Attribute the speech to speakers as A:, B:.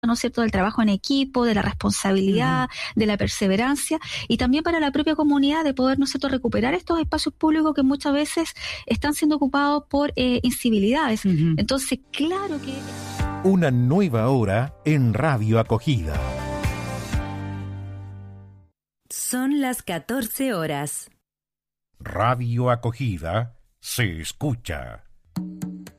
A: ¿no es cierto?, del trabajo en equipo, de la responsabilidad, de la perseverancia, y también para la propia comunidad de poder, ¿no es cierto?, recuperar estos espacios públicos que muchas veces están siendo ocupados por incivilidades. Entonces, claro que...
B: Una nueva hora en Radio Acogida.
C: Son las 14 horas.
B: Radio Acogida se escucha.